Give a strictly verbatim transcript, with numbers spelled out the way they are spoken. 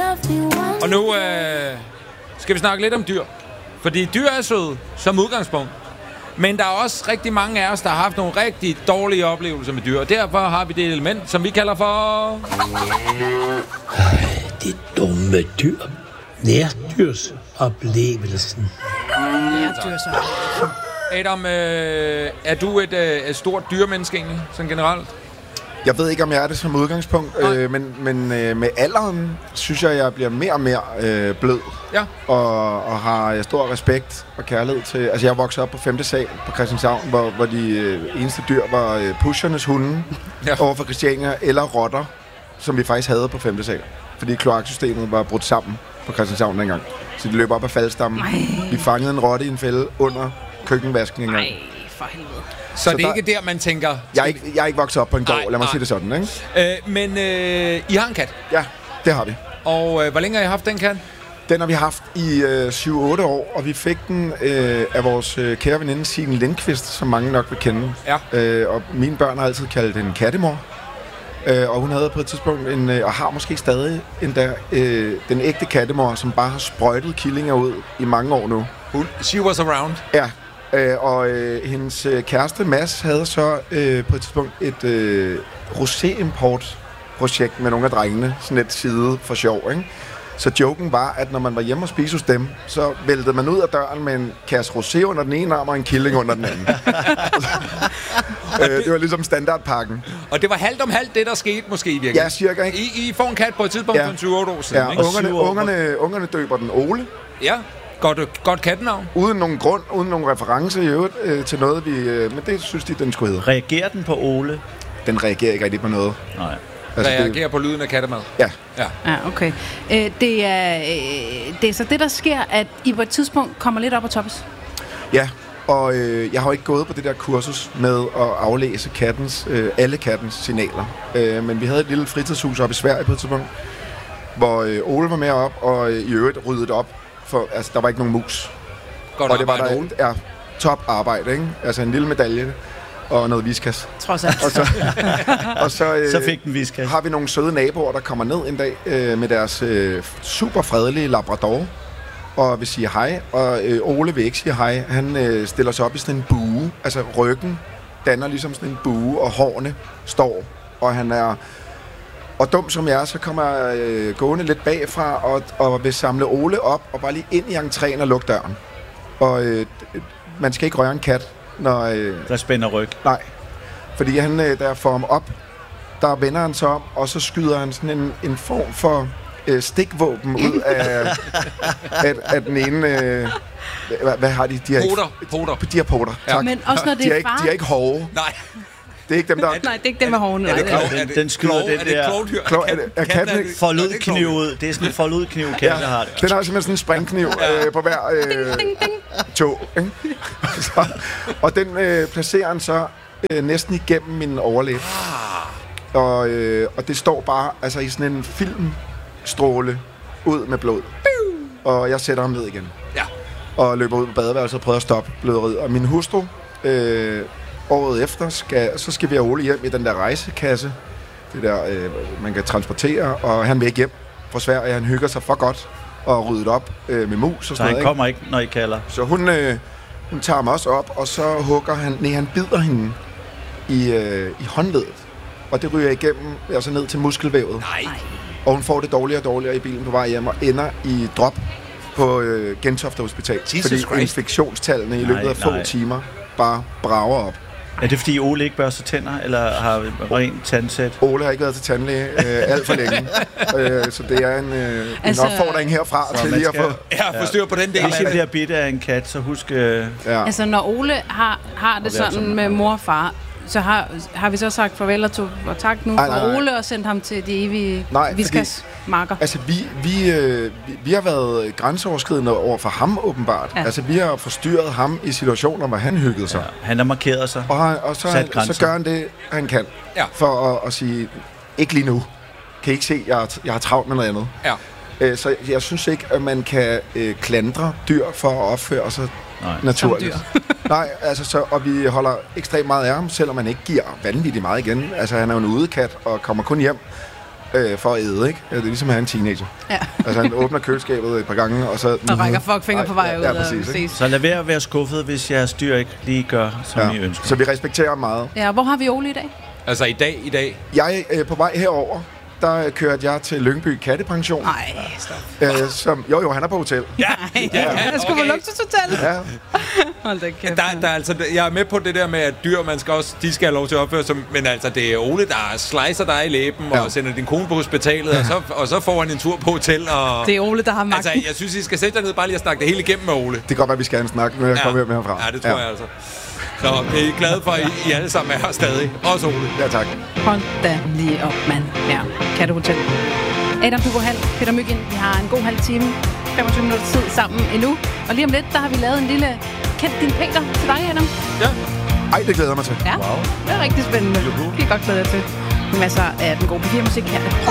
Og nu øh, skal vi snakke lidt om dyr. Fordi dyr er søde, som udgangspunkt. Men der er også rigtig mange af os, der har haft nogle rigtig dårlige oplevelser med dyr. Og derfor har vi det element, som vi kalder for... Ej, det dumme dyr. Nærdyrdsoplevelsen. Nærdyrdsoplevelsen. Adam, øh, er du et, øh, et stort dyrmenneske egentlig, sådan generelt? Jeg ved ikke, om jeg er det som udgangspunkt, øh, men, men øh, med alderen synes jeg, jeg bliver mere og mere øh, blød. Ja. Og, og har stor respekt og kærlighed til... Altså, jeg voksede op på femte sal på Christianshavn, hvor, hvor de øh, eneste dyr var øh, pushernes hunde ja. Over for Christiania, eller rotter, som vi faktisk havde på femte sal. Fordi kloaksystemet var brudt sammen på Christianshavn dengang. Så de løb op af faldstammen. Ej. Vi fangede en rotte i en fælde under køkkenvasken engang. Nej, for helvede. Så, så det er der, ikke der, man tænker... Jeg er ikke, jeg er ikke vokset op på en gård, lad mig nej. sige det sådan, ikke? Øh, men øh, I har en kat? Ja, det har vi. Og øh, hvor længe har I haft den kat? Den har vi haft i øh, syv otte år, og vi fik den øh, af vores øh, kære veninde Signe Lindqvist, som mange nok vil kende. Ja. Øh, og mine børn har altid kaldt den kattemor. Øh, og hun havde på et tidspunkt, en, øh, og har måske stadig endda, øh, den ægte kattemor, som bare har sprøjtet killinger ud i mange år nu. Hun, she was around. Ja. Øh, og øh, hendes øh, kæreste Mads havde så øh, på et tidspunkt et øh, rosé-import-projekt med nogle af drengene, sådan et side for sjov, ikke? Så joken var, at når man var hjemme og spise hos dem, så væltede man ud af døren med en kasse rosé under den ene arm og en killing under den anden. øh, det var ligesom standardpakken. Og det var halvt om halvt det, der skete måske i virkeligheden? Ja, cirka, ikke? I, I får en kat på et tidspunkt ja. for syv otte år siden, ja, ikke? ungerne, ungerne, ungerne døber den Ole. Ja. Godt, godt kattenavn. Uden nogen grund, uden nogen reference i øvrigt øh, til noget, vi... Øh, men det synes de, den skulle hedde. Reagerer den på Ole? Den reagerer ikke rigtig på noget. Nej. Altså, reagerer det... på lyden af kattemad? Ja. Ja, ja okay. Øh, det, er, øh, det er så det, der sker, at I på et tidspunkt kommer lidt op og toppes? Ja, og øh, jeg har jo ikke gået på det der kursus med at aflæse kattens, øh, alle kattens signaler. Øh, men vi havde et lille fritidshus oppe i Sverige på et tidspunkt, hvor øh, Ole var med op og øh, i øvrigt ryddede op. For, altså, der var ikke nogen mus. Godt og det var der Ole. Ja, top arbejde, ikke? Altså en lille medalje og noget viskas. Trods alt. Og så, og så, øh, så fik den viskas. Har vi nogle søde naboer, der kommer ned en dag øh, med deres øh, super fredelige labrador og vil sige hej. Og øh, Ole vil ikke sige hej. Han øh, stiller sig op i sådan en bue. Altså ryggen danner ligesom sådan en bue, og hårene står. Og han er... Og dum som jeg er, så kommer jeg øh, gående lidt bagfra og, og vil samle Ole op og bare lige ind i entréen og lukke døren. Og øh, man skal ikke røre en kat, når... Øh, der spænder ryg. Nej, fordi han, øh, der får ham op, der vender han så om, og så skyder han sådan en, en form for øh, stikvåben ud af, af, af den ene... Øh, hvad, hvad har de? De har poter. Ikke, poter. De har poter, ja. tak. Men også når det de er, er ikke, de er ikke hårde. Nej. Det er ikke dem, der... Nej, det er ikke dem med hårene. Er det klog? Den, den skyder den der... Klog, er det, er katten ikke... Forlødkniv ud. Det er sådan en forlødkniv, katten ja, har det. Den har simpelthen sådan en springkniv øh, på hver øh, ding, ding, ding. tog. Ikke? så, og den øh, placerer han så øh, næsten igennem min overlæb. Ah. Og, øh, og det står bare altså i sådan en filmstråle ud med blod. Og jeg sætter ham ned igen. Ja. Og løber ud på badeværelset og prøver at stoppe bløderiet. Og min hustru... Øh, året efter, skal, så skal vi have Ole hjem i den der rejsekasse, det der, øh, man kan transportere, og han vil ikke hjem fra Sverige. Han hygger sig for godt og ryddet op øh, med mus og sådan så noget. Så han kommer ikke, når I kalder? Så hun, øh, hun tager mig også op, og så hugger han, nej, han bider hende i, øh, i håndledet, og det ryger igennem, altså ned til muskelvævet. Nej. Og hun får det dårligere og dårligere i bilen på vej hjem, og ender i drop på øh, Gentofte Hospital. Jesus fordi Christ. Infektionstallene i løbet af få nej. timer bare brager op. Er det fordi Ole ikke børster tænder, eller har rent tandsæt? Ole har ikke været til tandlæge øh, alt for længe, øh, så det er en, øh, altså, en opfordring herfra til lige at få... Ja, få styr på den del. Hvis I bliver bidt af en kat, så husk... Øh, ja. Altså, når Ole har, har det sådan, sådan med mor og far, så har, har vi så sagt farvel og, to, og tak nu nej, nej, for nej. Ole og sendt ham til de evige viskas marker. Altså, vi, vi, øh, vi, vi har været grænseoverskridende over for ham, åbenbart. Ja. Altså, vi har forstyrret ham i situationer, hvor han hyggede sig. Ja, han har markeret sig. Og, han, og så, han, så gør han det, han kan. Ja. For at, at sige, ikke lige nu. Kan I ikke se, jeg, jeg har travlt med noget andet. Ja. Øh, så jeg synes ikke, at man kan øh, klandre dyr for at opføre sig Nej. naturligt. Nej, altså så, og vi holder ekstremt meget af ham, selvom man ikke giver vanvittigt meget igen. Altså, han er jo en udekat og kommer kun hjem, øh, for at æde, ikke? Det er ligesom at have en teenager. Ja. Altså, han åbner køleskabet et par gange, og så... Og rækker fuckfinger på vej ud. Ja, præcis, og Så lad være at være skuffet, hvis jeres dyr ikke lige gør, som ja. I ønsker. Så vi respekterer ham meget. Ja, hvor har vi Ole i dag? Altså i dag, i dag. Jeg er øh, på vej herover. Der kørte jeg til Lyngby Kattepension. Nej, stop. Øh, som, jo, jo, han er på hotel. Ja, Ja, jeg skulle på luksushotel. Ja. Hold da kæft. Der, der, er altså, jeg er med på det der med, at dyr, man skal også, de skal have lov til at opføre sig, men altså, det er Ole, der slicer dig i læben Ja. og sender din kone på hospitalet, og så, og så får han en tur på hotel. Og, Det er Ole, der har magten. altså, jeg synes, I skal sætte jer ned bare lige og snakke det hele igennem med Ole. Det kan godt være, at vi skal have en snak, når jeg kommer hjem herfra. Ja, det tror ja. jeg altså. Så jeg er glad for, at I, I alle sammen er her stadig. Også Ole. Ja, tak. Hold da lige op, mand. Ja, Kattehotel. Adam, du går halv. Peter Myggen, vi har en god halv time. femogtyve minutter tid sammen endnu. Og lige om lidt, der har vi lavet en lille Kend din Peter til dig, Adam. Ja. Ej, det glæder jeg mig til. Ja, wow. Det er rigtig spændende. Det kan I godt glæde jer til. Masser af den gode P fire musik her.